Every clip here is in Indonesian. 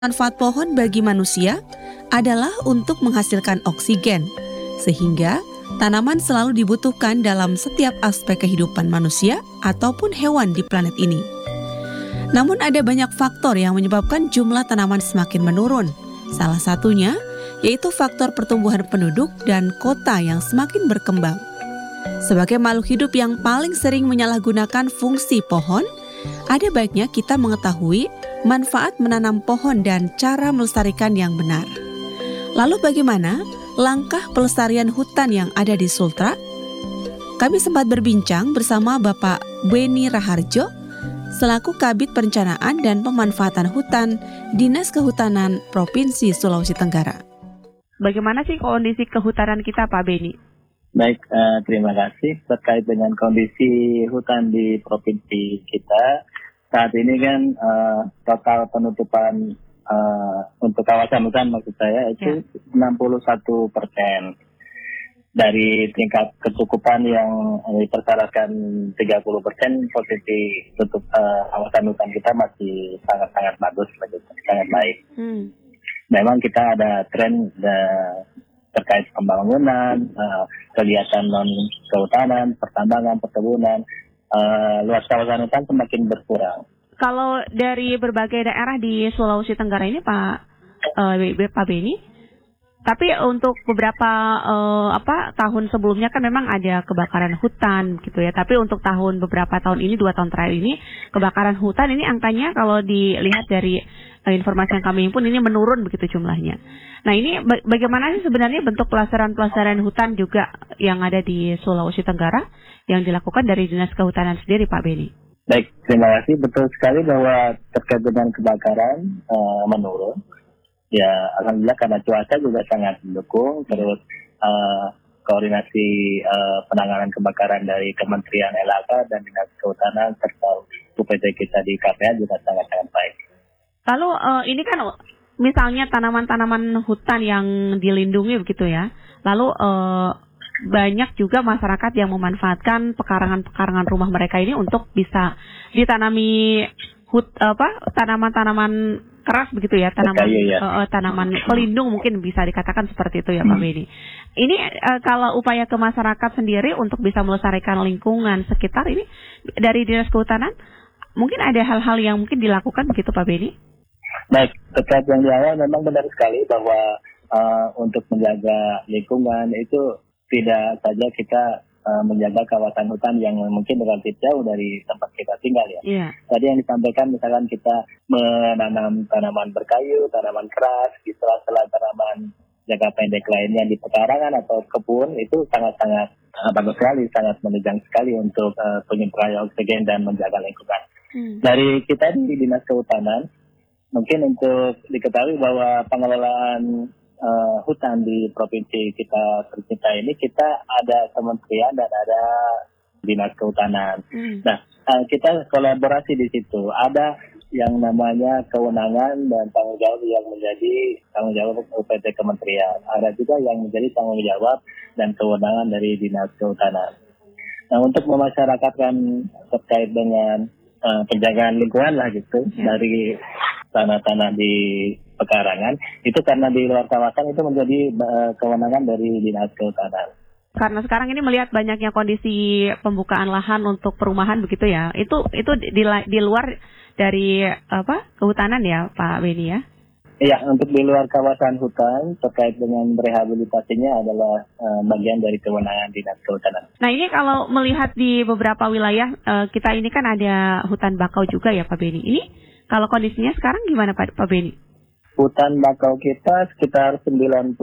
Manfaat pohon bagi manusia adalah untuk menghasilkan oksigen, sehingga tanaman selalu dibutuhkan dalam setiap aspek kehidupan manusia ataupun hewan di planet ini. Namun ada banyak faktor yang menyebabkan jumlah tanaman semakin menurun. Salah satunya yaitu faktor pertumbuhan penduduk dan kota yang semakin berkembang. Sebagai makhluk hidup yang paling sering menyalahgunakan fungsi pohon, ada baiknya kita mengetahui manfaat menanam pohon dan cara melestarikan yang benar. Lalu bagaimana langkah pelestarian hutan yang ada di Sultra? Kami sempat berbincang bersama Bapak Beni Raharjo, selaku Kabid Perencanaan dan Pemanfaatan Hutan Dinas Kehutanan Provinsi Sulawesi Tenggara. Bagaimana sih kondisi kehutanan kita, Pak Beni? Baik, terima kasih. Terkait dengan kondisi hutan di provinsi kita, saat ini kan total penutupan untuk kawasan hutan maksud saya itu 61%. Dari tingkat kecukupan yang dipersyaratkan 30%, posisi tutup kawasan hutan kita masih sangat-sangat bagus, sangat baik. Memang kita ada tren terkait pembangunan, kegiatan non-kehutanan, pertambangan, perkebunan, luas kawasan hutan semakin berkurang. Kalau dari berbagai daerah di Sulawesi Tenggara ini, Pak Beni, tapi untuk beberapa tahun sebelumnya kan memang ada kebakaran hutan gitu ya. Tapi untuk beberapa tahun ini, 2 tahun terakhir ini, kebakaran hutan ini angkanya kalau dilihat dari informasi yang kami himpun ini menurun begitu jumlahnya. Nah ini bagaimana sih sebenarnya bentuk pelestarian hutan juga yang ada di Sulawesi Tenggara yang dilakukan dari Dinas Kehutanan sendiri, Pak Beni? Baik, terima kasih. Betul sekali bahwa terkait dengan kebakaran menurun. Ya, alhamdulillah karena cuaca juga sangat mendukung. Terus koordinasi penanganan kebakaran dari Kementerian LHK dan Dinas Kehutanan serta UPT kita di KPA juga sangat-sangat baik. Lalu ini kan misalnya tanaman-tanaman hutan yang dilindungi begitu ya. Lalu banyak juga masyarakat yang memanfaatkan pekarangan-pekarangan rumah mereka ini untuk bisa ditanami tanaman-tanaman keras begitu ya, tanaman pelindung mungkin bisa dikatakan seperti itu ya, Pak Beni. Ini kalau upaya ke masyarakat sendiri untuk bisa melestarikan lingkungan sekitar ini dari Dinas Kehutanan, mungkin ada hal-hal yang mungkin dilakukan begitu, Pak Beni? Baik, terkait yang di awal memang benar sekali bahwa untuk menjaga lingkungan itu tidak saja kita menjaga kawasan hutan yang mungkin relatif jauh dari tempat kita tinggal ya. Yeah. Tadi yang disampaikan misalkan kita menanam tanaman berkayu, tanaman keras, di sela-sela tanaman jangka pendek lainnya di pekarangan atau kebun, itu sangat-sangat bagus sekali, sangat menunjang sekali untuk penyemprotan oksigen dan menjaga lingkungan. Dari kita di Dinas Kehutanan, mungkin untuk diketahui bahwa pengelolaan hutan di provinsi kita tercinta ini, kita ada kementerian dan ada Dinas Kehutanan. Nah, kita kolaborasi di situ. Ada yang namanya kewenangan dan tanggung jawab yang menjadi tanggung jawab UPT kementerian. Ada juga yang menjadi tanggung jawab dan kewenangan dari Dinas Kehutanan. Nah, untuk memasyarakatkan terkait dengan penjagaan lingkungan lah gitu, dari tanah-tanah di pekarangan, itu karena di luar kawasan itu menjadi kewenangan dari Dinas Kehutanan. Karena sekarang ini melihat banyaknya kondisi pembukaan lahan untuk perumahan begitu ya, itu di luar dari kehutanan ya, Pak Beni ya? Iya, untuk di luar kawasan hutan terkait dengan rehabilitasinya adalah bagian dari kewenangan Dinas Kehutanan. Nah ini kalau melihat di beberapa wilayah kita ini kan ada hutan bakau juga ya, Pak Beni. Ini kalau kondisinya sekarang gimana, Pak Beni? Hutan bakau kita sekitar 94.000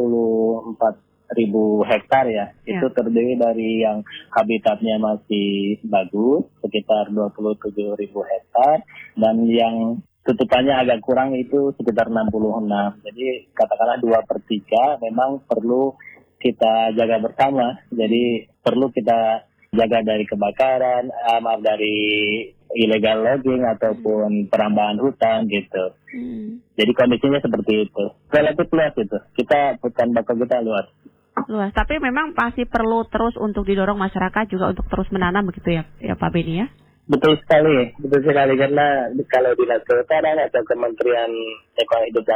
hektar ya. Itu terdiri dari yang habitatnya masih bagus, sekitar 27.000 hektar, dan yang tutupannya agak kurang itu sekitar 66. Jadi katakanlah 2/3 memang perlu kita jaga bersama. Jadi perlu kita jaga dari kebakaran, dari illegal logging ataupun perambahan hutan gitu. Jadi kondisinya seperti itu. Relatif luas itu. Hutan bakau kita luas. Luas, tapi memang pasti perlu terus untuk didorong masyarakat juga untuk terus menanam begitu ya Pak Beni ya? Betul sekali karena kalau Dinas Kehutanan atau Kementerian Lingkungan Hidup dan